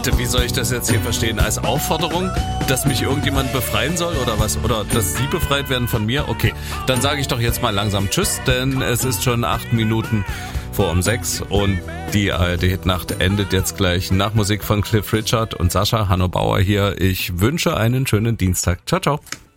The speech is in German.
Bitte, wie soll ich das jetzt hier verstehen? Als Aufforderung, dass mich irgendjemand befreien soll oder was? Oder dass Sie befreit werden von mir? Okay, dann sage ich doch jetzt mal langsam Tschüss, denn es ist schon 8 Minuten vor um 6 und die ARD-Hitnacht endet jetzt gleich nach Musik von Cliff Richard und Sascha. Hanno Bauer hier. Ich wünsche einen schönen Dienstag. Ciao, ciao.